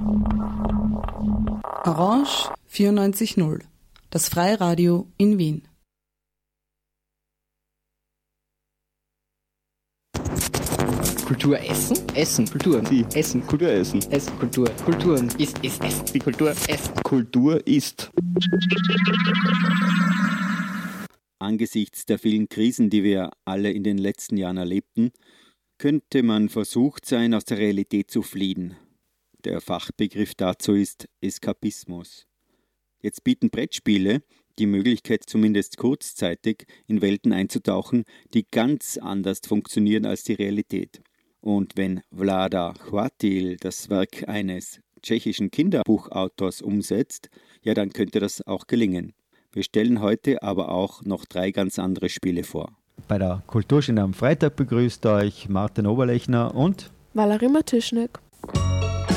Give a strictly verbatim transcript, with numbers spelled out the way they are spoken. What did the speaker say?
Orange vierundneunzig Komma null, das Freiradio in Wien. Kultur essen? Essen. Kultur. Die. Essen. Kultur essen. Essen. Kultur. Kulturen. Ist, ist, essen. Die Kultur Essen. Kultur ist. Angesichts der vielen Krisen, die wir alle in den letzten Jahren erlebten, könnte man versucht sein, aus der Realität zu fliehen. Der Fachbegriff dazu ist Eskapismus. Jetzt bieten Brettspiele die Möglichkeit, zumindest kurzzeitig in Welten einzutauchen, die ganz anders funktionieren als die Realität. Und wenn Vlada Chvátil das Werk eines tschechischen Kinderbuchautors umsetzt, ja, dann könnte das auch gelingen. Wir stellen heute aber auch noch drei ganz andere Spiele vor. Bei der Kulturstunde am Freitag begrüßt euch Martin Oberlechner und Valerie Matischnik.